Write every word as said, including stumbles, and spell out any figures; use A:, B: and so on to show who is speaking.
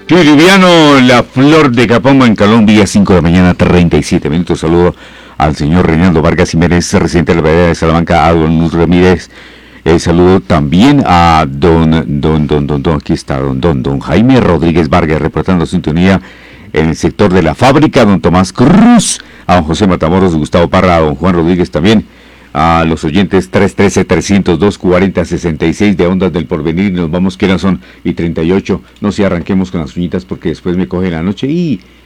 A: Viviano, la flor de Capombo en Colombia, cinco de la mañana, treinta y siete minutos. Saludo al señor Reinaldo Vargas Jiménez, residente de la Bahía de Salamanca, a don Luz Ramírez. El saludo también a don, don, don, don, don, aquí está, don, don, don Jaime Rodríguez Vargas, reportando sintonía en el sector de la fábrica, don Tomás Cruz, a don José Matamoros, Gustavo Parra, a don Juan Rodríguez también, a los oyentes tres uno tres, tres cero dos, cuatro cero seis seis de Ondas del Porvenir. Nos vamos, que eran son y treinta y ocho. No sé, arranquemos con las uñitas porque después me coge la noche y